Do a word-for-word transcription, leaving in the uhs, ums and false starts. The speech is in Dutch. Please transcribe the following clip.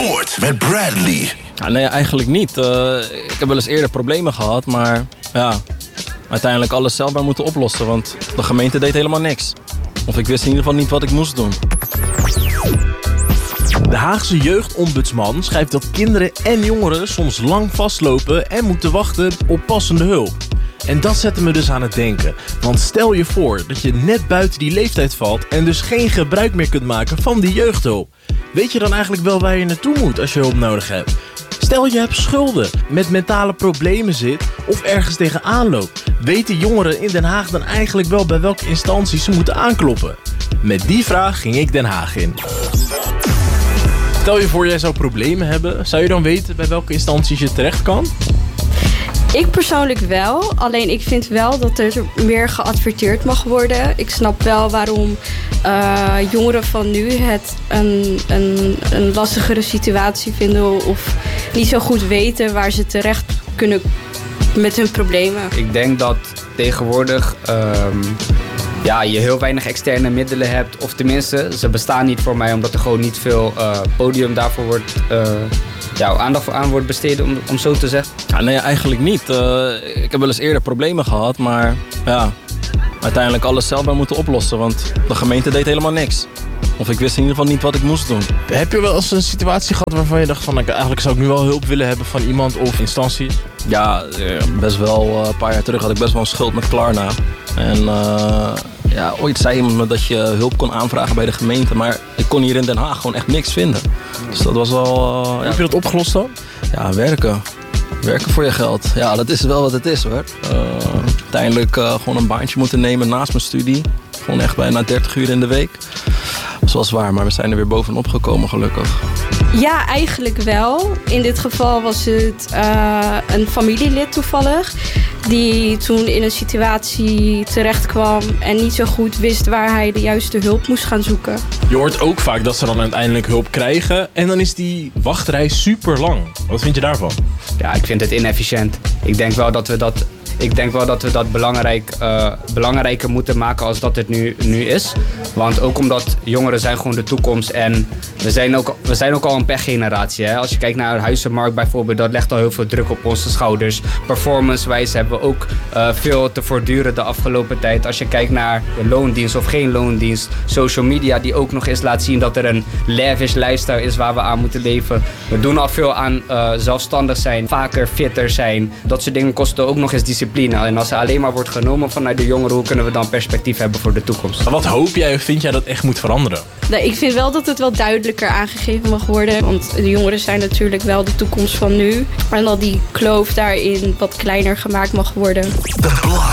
Sport met Bradley. Ja, nee, eigenlijk niet. Uh, ik heb wel eens eerder problemen gehad, maar ja, uiteindelijk alles zelf maar moeten oplossen, want de gemeente deed helemaal niks. Of ik wist in ieder geval niet wat ik moest doen. De Haagse jeugdombudsman schrijft dat kinderen en jongeren soms lang vastlopen en moeten wachten op passende hulp. En dat zette me dus aan het denken. Want stel je voor dat je net buiten die leeftijd valt en dus geen gebruik meer kunt maken van die jeugdhulp. Weet je dan eigenlijk wel waar je naartoe moet als je hulp nodig hebt? Stel je hebt schulden, met mentale problemen zit of ergens tegenaan loopt. Weten jongeren in Den Haag dan eigenlijk wel bij welke instanties ze moeten aankloppen? Met die vraag ging ik Den Haag in. Stel je voor jij zou problemen hebben, zou je dan weten bij welke instanties je terecht kan? Ik persoonlijk wel, alleen ik vind wel dat er meer geadverteerd mag worden. Ik snap wel waarom uh, jongeren van nu het een, een, een lastigere situatie vinden of niet zo goed weten waar ze terecht kunnen met hun problemen. Ik denk dat tegenwoordig um, ja, je heel weinig externe middelen hebt, of tenminste, ze bestaan niet voor mij omdat er gewoon niet veel uh, podium daarvoor wordt... Uh, Ja, aandacht aan wordt besteed, om, om zo te zeggen? Ja, nee, eigenlijk niet. Uh, ik heb wel eens eerder problemen gehad, maar ja, uiteindelijk alles zelf maar moeten oplossen, want de gemeente deed helemaal niks. Of ik wist in ieder geval niet wat ik moest doen. Heb je wel eens een situatie gehad waarvan je dacht van, eigenlijk zou ik nu wel hulp willen hebben van iemand of instantie? Ja, best wel uh, een paar jaar terug had ik best wel een schuld met Klarna. En uh, ja, ooit zei iemand me dat je hulp kon aanvragen bij de gemeente, maar ik kon hier in Den Haag gewoon echt niks vinden. Dus dat was wel... Uh, Hoe ja. heb je dat opgelost dan? Ja, werken. Werken voor je geld. Ja, dat is wel wat het is hoor. Uh, uiteindelijk uh, gewoon een baantje moeten nemen naast mijn studie. Gewoon echt bijna dertig uur in de week. Dat was wel zwaar, maar we zijn er weer bovenop gekomen gelukkig. Ja, eigenlijk wel. In dit geval was het uh, een familielid toevallig, die toen in een situatie terecht kwam en niet zo goed wist waar hij de juiste hulp moest gaan zoeken. Je hoort ook vaak dat ze dan uiteindelijk hulp krijgen en dan is die wachtrij super lang. Wat vind je daarvan? Ja, ik vind het inefficiënt. Ik denk wel dat we dat... Ik denk wel dat we dat belangrijk, uh, belangrijker moeten maken als dat het nu, nu is. Want ook omdat jongeren zijn gewoon de toekomst. En we zijn ook, we zijn ook al een pechgeneratie. Hè? Als je kijkt naar de huizenmarkt bijvoorbeeld, dat legt al heel veel druk op onze schouders. Performance-wijze hebben we ook uh, veel te voortduren de afgelopen tijd. Als je kijkt naar de loondienst of geen loondienst. Social media die ook nog eens laat zien dat er een lavish lifestyle is waar we aan moeten leven. We doen al veel aan uh, zelfstandig zijn, vaker fitter zijn. Dat soort dingen kosten ook nog eens discipline. En als er alleen maar wordt genomen vanuit de jongeren, hoe kunnen we dan perspectief hebben voor de toekomst? Wat hoop jij of vind jij dat echt moet veranderen? Nee, ik vind wel dat het wel duidelijker aangegeven mag worden. Want de jongeren zijn natuurlijk wel de toekomst van nu. En dat die kloof daarin wat kleiner gemaakt mag worden. The Block.